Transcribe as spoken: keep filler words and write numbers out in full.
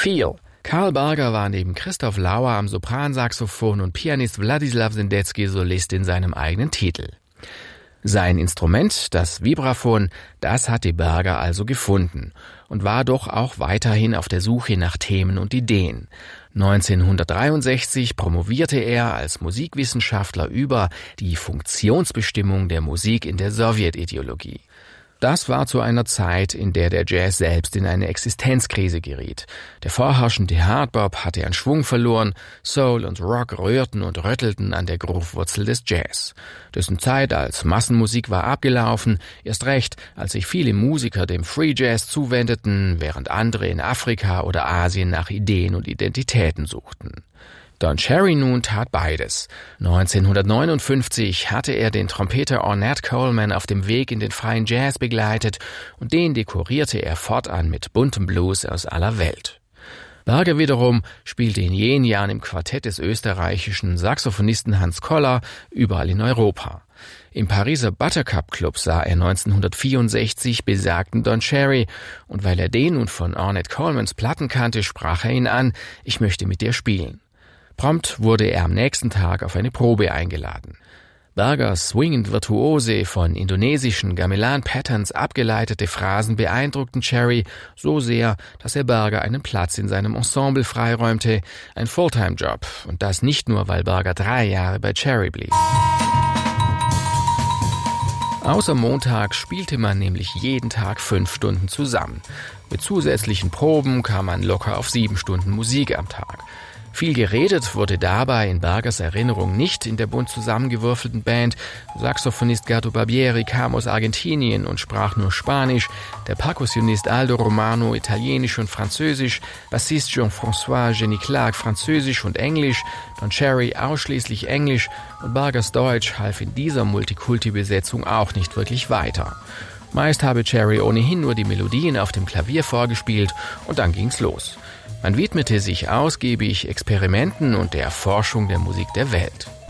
Feel. Karl Berger war neben Christoph Lauer am Sopransaxophon und Pianist Wladislaw Sendetsky Solist in seinem eigenen Titel. Sein Instrument, das Vibraphon, das hatte Berger also gefunden und war doch auch weiterhin auf der Suche nach Themen und Ideen. neunzehnhundertdreiundsechzig promovierte er als Musikwissenschaftler über die Funktionsbestimmung der Musik in der Sowjetideologie. Das war zu einer Zeit, in der der Jazz selbst in eine Existenzkrise geriet. Der vorherrschende Hardbop hatte an Schwung verloren, Soul und Rock rührten und rüttelten an der Groovewurzel des Jazz. Dessen Zeit als Massenmusik war abgelaufen, erst recht, als sich viele Musiker dem Free Jazz zuwendeten, während andere in Afrika oder Asien nach Ideen und Identitäten suchten. Don Cherry nun tat beides. neunzehnhundertneunundfünfzig hatte er den Trompeter Ornette Coleman auf dem Weg in den freien Jazz begleitet und den dekorierte er fortan mit buntem Blues aus aller Welt. Berger wiederum spielte in jenen Jahren im Quartett des österreichischen Saxophonisten Hans Koller überall in Europa. Im Pariser Buttercup Club sah er neunzehnhundertvierundsechzig besagten Don Cherry und weil er den nun von Ornette Colemans Platten kannte, sprach er ihn an: »Ich möchte mit dir spielen.« Prompt wurde er am nächsten Tag auf eine Probe eingeladen. Bergers swingend virtuose, von indonesischen Gamelan-Patterns abgeleitete Phrasen beeindruckten Cherry so sehr, dass er Berger einen Platz in seinem Ensemble freiräumte, ein Fulltime-Job, und das nicht nur, weil Berger drei Jahre bei Cherry blieb. Außer Montag spielte man nämlich jeden Tag fünf Stunden zusammen. Mit zusätzlichen Proben kam man locker auf sieben Stunden Musik am Tag. Viel geredet wurde dabei in Bergers Erinnerung nicht in der bunt zusammengewürfelten Band. Saxophonist Gato Barbieri kam aus Argentinien und sprach nur Spanisch, der Perkussionist Aldo Romano Italienisch und Französisch, Bassist Jean-François Jenny Clark Französisch und Englisch, Don Cherry ausschließlich Englisch und Bergers Deutsch half in dieser Multikulti-Besetzung auch nicht wirklich weiter. Meist habe Cherry ohnehin nur die Melodien auf dem Klavier vorgespielt und dann ging's los. Man widmete sich ausgiebig Experimenten und der Erforschung der Musik der Welt.